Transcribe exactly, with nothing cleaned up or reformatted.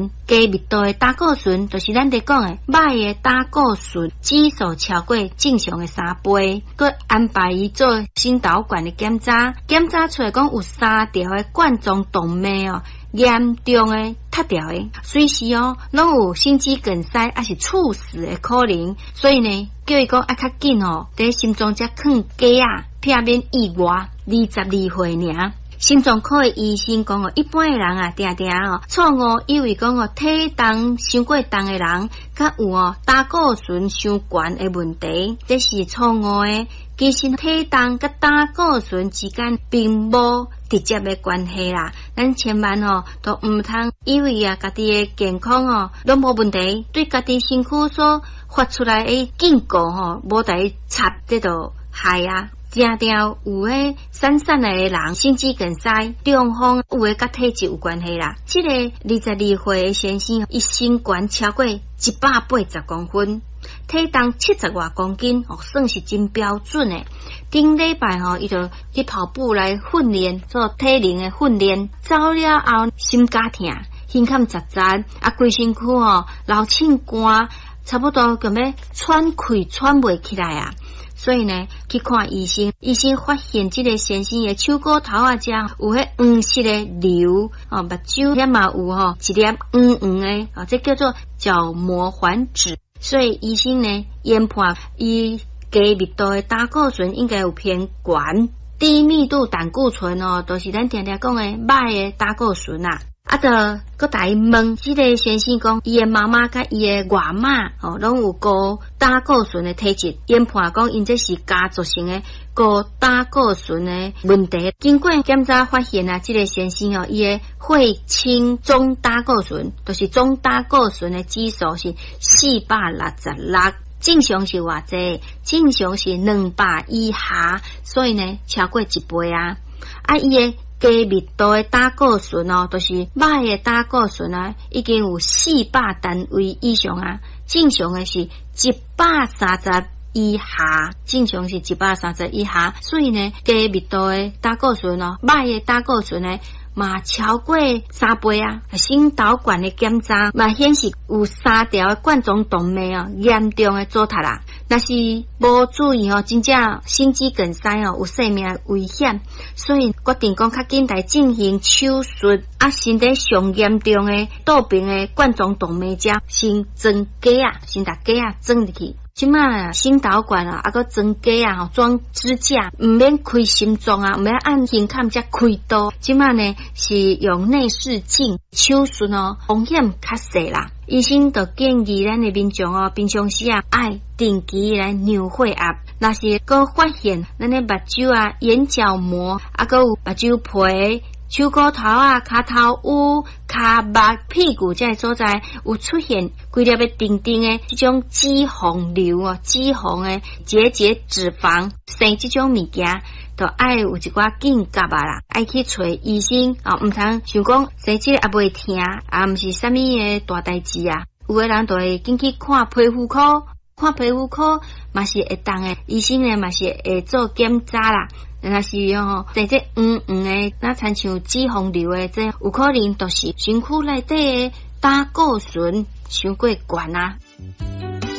醇，低密度的胆固醇，就是咱在讲的歹的胆固醇指数超过正常的三倍，佮安排伊做心导管的检查，检查出来讲有三条的冠状动脉哦。严重的塌掉的，随时哦，拢有心肌梗塞，还是猝死的可能。所以呢，叫伊讲爱较紧哦，在心脏只放鸡啊，避免意外。二十二岁尔，心脏科的医生讲哦，一般的人啊，定定哦，错误以为讲哦，体重伤过重的人，较有哦胆固醇伤悬的问题，这是错误的。其实体重甲胆固醇之间并无直接的关系啦，咱千万哦都唔通以为啊家己的健康哦都无问题，对家己身躯所发出来的警告吼无得插，这就害啊。常常有诶散散的人心肌梗塞，中风有诶甲体质有关系啦。这个二十二岁的先生，伊身高超过一百八十公分，体重七十外公斤，哦，算是真标准诶。顶礼拜吼，伊就去跑步来训练，做体能的训练，走了后心加痛，胸坎杂杂，啊，规身躯吼老清寒，差不多咁要喘气喘袂起来啊。所以呢，去看医生，医生发现这个先生的手骨头啊，遮有迄黄色的瘤，哦，目睭也嘛有吼一粒黄黄的，哦，这叫做角膜环脂。所以医生呢研判伊低密度的胆固醇应该有偏悬，低密度胆固醇哦，都、就是咱常常讲的歹的胆固醇啊。啊，就佮大伊问，即、这个先生讲，伊的妈妈甲伊的外妈哦，拢有高胆固醇的体质，研判讲因这是家族性的高胆固醇的问题。经过检查发现啊，即、这个先生哦，伊的血清总胆固醇，就是总胆固醇的指数是四百六十六。正常是偌济？正常是两百以下，所以呢超过一倍啊！啊，伊的低密度的胆固醇哦，就是歹的胆固醇啊，已经有四百单位以上啊。正常的是一百三十以下，正常是一百三十以下。所以呢，低密度的胆固醇哦，歹的胆固醇呢，嘛超过三倍啊！心导管的检查嘛显示有三条的冠状动脉哦严重的阻塞啦。若是无注意哦，真正心肌梗塞哦有生命危险，所以决定讲较紧来进行手术。啊，身体上严重的倒病的冠状动脉只先装架啊，先把架啊装入去。即卖心导管啊，啊个装架啊，吼装支架，唔免开心脏啊，唔免按胸坎才开刀。即卖呢是用内视镜手术哦，风险较细啦。医生就建议咱的民众哦，平常时啊爱定期来量血压。若是个发现咱的目睭啊、眼角膜啊，个有目睭皮。手骨头啊、骹头有、骹目、屁股这所在有出现规粒的丁丁的这种脂肪瘤哦，脂肪的结节脂肪，生这种物件，就爱有一寡警觉啊啦，爱去找医生啊，唔通想讲生这也袂疼，啊，唔是啥物的大代志啊。有个人就会进去看皮肤科，看皮肤科嘛是会当的，医生呢嘛是会做检查啦。若是哦，在这黄黄的，那亲像脂肪瘤的，这有可能就是身躯内底的胆固醇伤过悬啊。